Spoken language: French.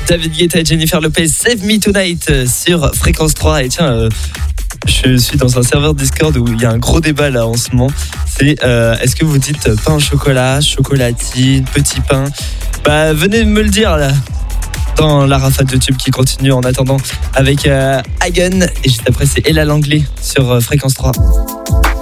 David Guetta et Jennifer Lopez, Save Me Tonight sur Fréquence 3. Et tiens, je suis dans un serveur Discord où il y a un gros débat là en ce moment. C'est est-ce que vous dites pain au chocolat, chocolatine, petit pain? Bah venez me le dire là dans la rafale de tubes qui continue en attendant avec Hagen. Et juste après c'est Ella Langlais sur Fréquence 3.